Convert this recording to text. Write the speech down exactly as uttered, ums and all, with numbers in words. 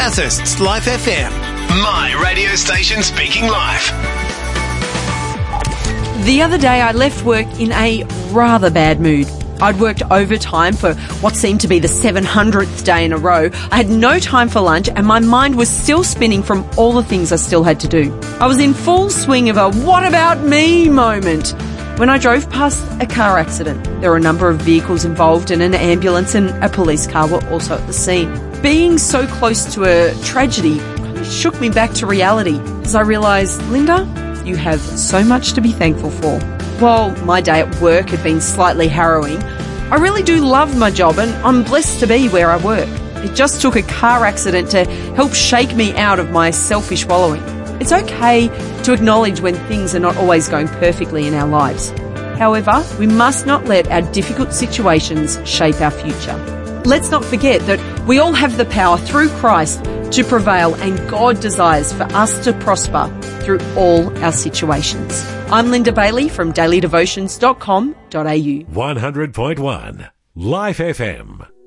Bathurst's Life F M. My radio station speaking live. The other day I left work in a rather bad mood. I'd worked overtime for what seemed to be the seven hundredth day in a row. I had no time for lunch and my mind was still spinning from all the things I still had to do. I was in full swing of a what about me moment when I drove past a car accident. There were a number of vehicles involved and an ambulance and a police car were also at the scene. Being so close to a tragedy kind of shook me back to reality as I realised, Linda, you have so much to be thankful for. While my day at work had been slightly harrowing, I really do love my job and I'm blessed to be where I work. It just took a car accident to help shake me out of my selfish wallowing. It's okay to acknowledge when things are not always going perfectly in our lives. However, we must not let our difficult situations shape our future. Let's not forget that we all have the power through Christ to prevail and God desires for us to prosper through all our situations. I'm Linda Bailey from daily devotions dot com dot a u. one hundred point one Life F M.